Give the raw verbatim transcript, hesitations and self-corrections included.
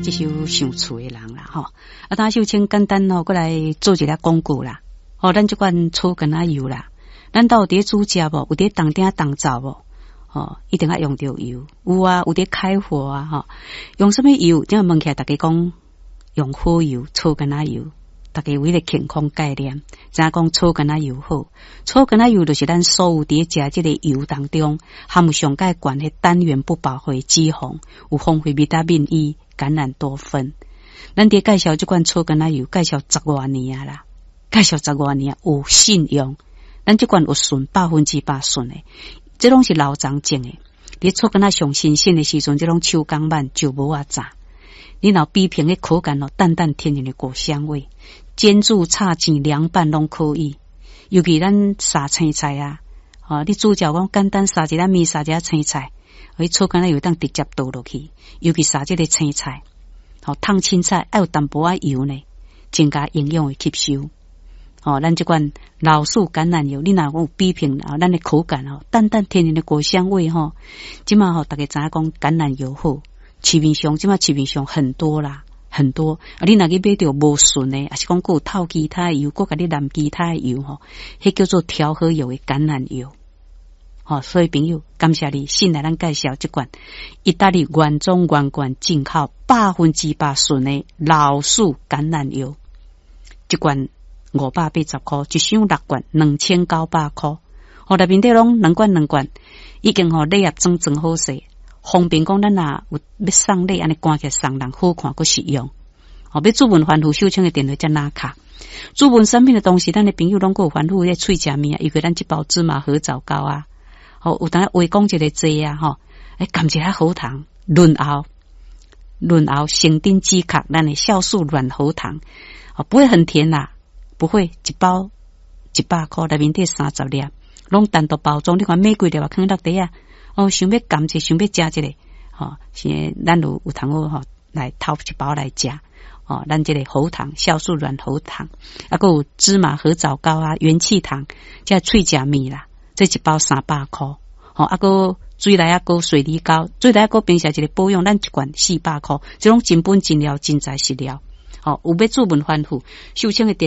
这首上厝的人啦，吼。啊，当秀清简单吼，过来做一个广告啦。哦，咱这款草根仔油啦，咱到有伫煮食无？有伫当鼎当灶无？哦，一定要用到油。有啊，有伫开火啊，吼。用什么油？这样问起来，大家讲用好油，草根仔油。大家为了健康概念，怎讲草根仔油好？草根仔油就是咱所有伫食这个油当中含有上介悬的单元不饱和脂肪，有丰富维他命 E、橄榄多酚。咱伫介绍这款草根仔油，介绍十多年啊啦，介绍十多年有信用。咱这款有顺百分之百顺的，这拢是老长种的。伫草根仔上新鲜的时阵，这种手工慢就无啊炸。你若比平的口感哦，淡淡天然的果香味。煎煮、炒煎、凉拌拢可以，尤其咱杀青菜啊，哦，你煮饺讲简单杀一粒面，杀一粒青菜，迄草根仔油当直接倒落去，尤其杀这个青菜，哦，烫青菜要有淡薄仔油呢，增加营养的吸收。哦，咱这款老树橄榄油，你若有比拼啊，咱的口感哦，淡淡天然的果香味吼，即马吼大家知影讲橄榄油好，市面上即马市面上很多啦。很多啊！你若去买到无顺的，还是讲有透其他的油，搁甲你淋其他的油吼，迄叫做调和油的橄榄油。哦，所以朋友，感谢你，先来咱介绍这款意大利原装原罐进口百分之百顺的老树橄榄油，这罐五百八十块，一箱六罐两千九百块。哦，内面底拢两罐两罐，已经吼礼盒装装好势。方便讲，咱若有要送礼，安尼赶起来送人好看，佮实用。哦，要主文欢富秀清的电话才拿卡。主文产品的东西，咱的朋友拢有欢富咧喙食面啊，尤其咱这包芝麻合枣糕啊，哦，有当话讲一个济啊，吼，诶，含一下喉糖，润喉，润喉生丁止咳，咱的酵素软喉糖，哦，不会很甜啦，不会，一包一百块，内面底三十粒，拢单独包装，你看玫瑰粒啊，放落底啊。哦，想要甘蔗，想要食这个，吼，现咱有有通好吼来掏一包来食，哦，咱这个喉糖、酵素软喉糖，啊，还有芝麻合枣糕啊、元气糖，这脆食面啦，这一包三百块，哦，啊，还水来啊，还水梨膏，水来啊，还平时一个保养，咱一罐四百块，这种真本真料真材实料，哦，有要做文欢富，秀清的店。